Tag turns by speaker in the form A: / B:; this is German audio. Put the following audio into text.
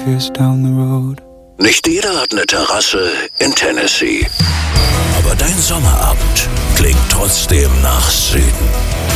A: pictures down the road.
B: Nicht jeder hat eine Terrasse in Tennessee. Aber dein Sommerabend klingt trotzdem nach Süden.